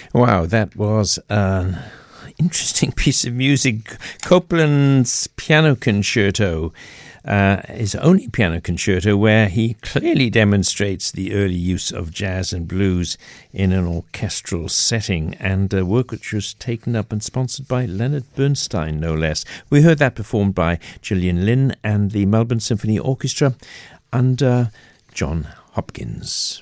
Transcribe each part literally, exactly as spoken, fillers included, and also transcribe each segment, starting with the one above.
Wow, that was an interesting piece of music. Copland's Piano Concerto, uh, his only piano concerto, where he clearly demonstrates the early use of jazz and blues in an orchestral setting, and a work which was taken up and sponsored by Leonard Bernstein, no less. We heard that performed by Gillian Lynne and the Melbourne Symphony Orchestra under John Hopkins.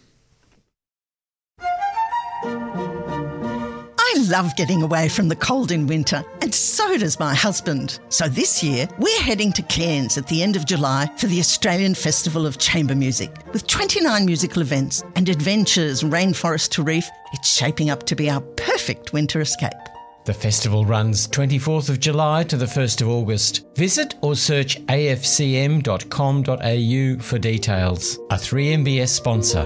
I love getting away from the cold in winter, and so does my husband. So this year, we're heading to Cairns at the end of July for the Australian Festival of Chamber Music. With twenty-nine musical events and adventures rainforest to reef, it's shaping up to be our perfect winter escape. The festival runs twenty-fourth of July to the first of August. Visit or search a f c m dot com dot a u for details. A three M B S sponsor.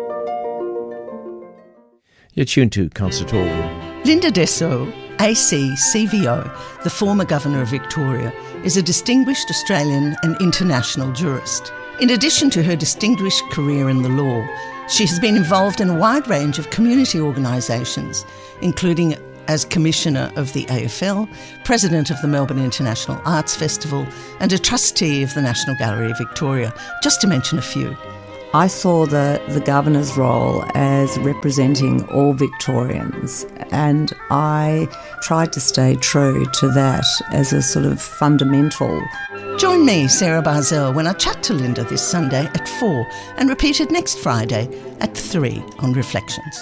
You're tuned to Concert Hall. Linda Dessau, A C C V O, the former Governor of Victoria, is a distinguished Australian and international jurist. In addition to her distinguished career in the law, she has been involved in a wide range of community organisations, including as Commissioner of the A F L, President of the Melbourne International Arts Festival, and a Trustee of the National Gallery of Victoria, just to mention a few. I saw the, the Governor's role as representing all Victorians, and I tried to stay true to that as a sort of fundamental. Join me, Sarah Barzell, when I chat to Linda this Sunday at four and repeated next Friday at three on Reflections.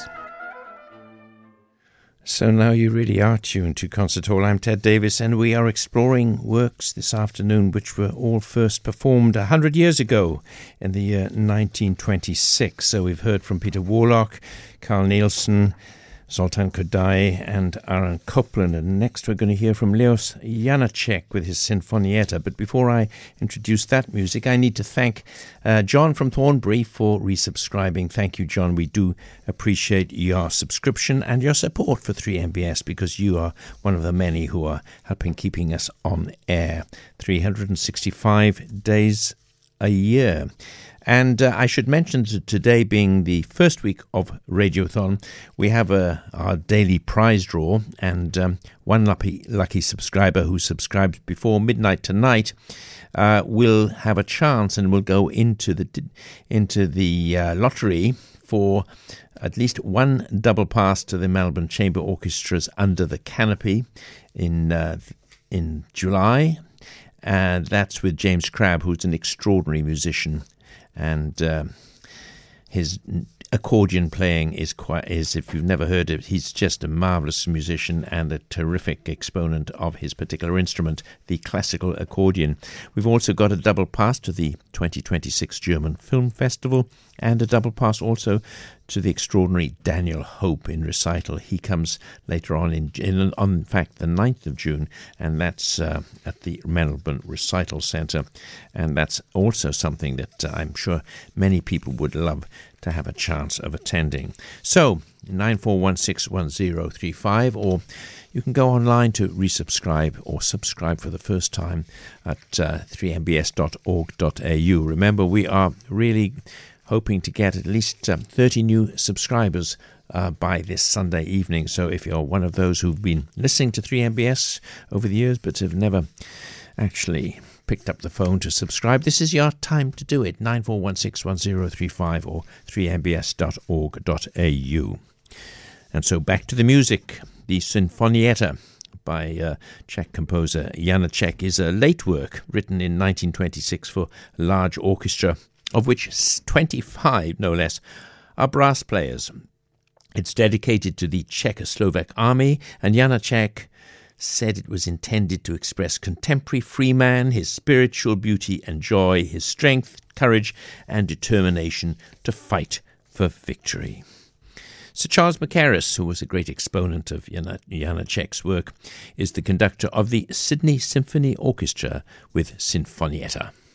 So now you really are tuned to Concert Hall. I'm Ted Davis, and we are exploring works this afternoon which were all first performed one hundred years ago in the year nineteen twenty-six. So we've heard from Peter Warlock, Carl Nielsen, Zoltan Kodály and Aaron Copland. And next we're going to hear from Leos Janáček with his Sinfonietta. But before I introduce that music, I need to thank uh, John from Thornbury for resubscribing. Thank you, John. We do appreciate your subscription and your support for three M B S, because you are one of the many who are helping keeping us on air three hundred sixty-five days a year. And uh, I should mention that today being the first week of Radiothon, we have a, our daily prize draw, and um, one lucky, lucky subscriber who subscribes before midnight tonight uh, will have a chance and will go into the into the uh, lottery for at least one double pass to the Melbourne Chamber Orchestra's Under the Canopy in uh, in July, and that's with James Crabb, who's an extraordinary musician. And uh, his accordion playing is quite is if you've never heard it, he's just a marvellous musician and a terrific exponent of his particular instrument, the classical accordion. We've also got a double pass to the twenty twenty-six German Film Festival, and a double pass also to the extraordinary Daniel Hope in recital. He comes later on in, in on in fact the ninth of June, and that's uh, at the Melbourne Recital Centre, and that's also something that uh, I'm sure many people would love to have a chance of attending. So nine four one six one zero three five, or you can go online to resubscribe or subscribe for the first time at uh, three m b s dot org dot a u. Remember, we are really hoping to get at least um, thirty new subscribers uh, by this Sunday evening. So if you're one of those who've been listening to three M B S over the years but have never actually picked up the phone to subscribe, this is your time to do it. nine four one six one zero three five or three m b s dot org dot a u. And so back to the music. The Sinfonietta by uh, Czech composer Janáček is a late work written in nineteen twenty-six for a large orchestra, of which twenty-five, no less, are brass players. It's dedicated to the Czechoslovak army, and Janáček said it was intended to express contemporary free man, his spiritual beauty and joy, his strength, courage and determination to fight for victory. Sir Charles Mackerras, who was a great exponent of Janáček's work, is the conductor of the Sydney Symphony Orchestra with Sinfonietta.